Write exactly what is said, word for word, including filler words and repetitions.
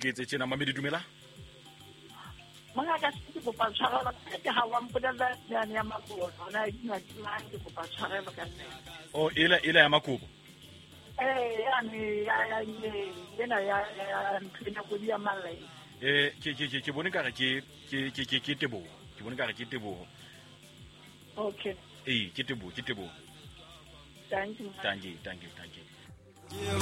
ke tse tsena mamedi dumela Mangaka ke kopa tshwarelo ke ha wa mpodela yana ya makobo ona ina ke mang ke kopa tshwarelo ka nne oh ela ela ya makobo eh yani ya ya yena ya ya ntlhina go dia malai eh ke ke ke bone ka re ke ke ke ke ke tebo ke bone ka re ke tebo okay eh ke tebo ke tebo thank you thank you thank you thank you